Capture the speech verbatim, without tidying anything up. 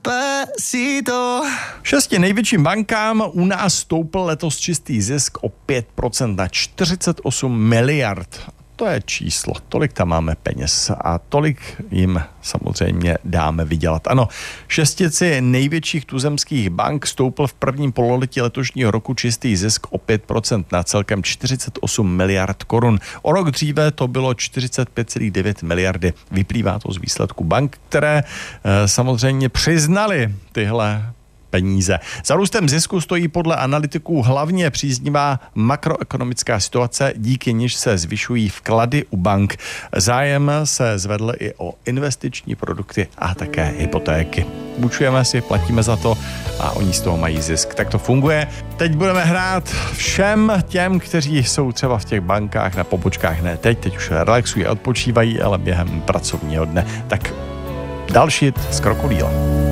Despacito. Šesti největším bankám u nás stoupl letos čistý zisk o pět procent na čtyřicet osm miliard. To je číslo, tolik tam máme peněz a tolik jim samozřejmě dáme vydělat. Ano, šestici největších tuzemských bank stoupl v prvním pololetí letošního roku čistý zisk o pět procent na celkem čtyřicet osm miliard korun. O rok dříve to bylo čtyřicet pět celá devět miliardy. Vyplývá to z výsledku bank, které e, samozřejmě přiznali tyhle peníze. Za růstem zisku stojí podle analytiků hlavně příznivá makroekonomická situace, díky níž se zvyšují vklady u bank. Zájem se zvedl i o investiční produkty a také hypotéky. Půjčujeme si, platíme za to a oni z toho mají zisk. Tak to funguje. Teď budeme hrát všem těm, kteří jsou třeba v těch bankách na pobočkách. Ne teď, teď už relaxují a odpočívají, ale během pracovního dne. Tak další z Krokodýla.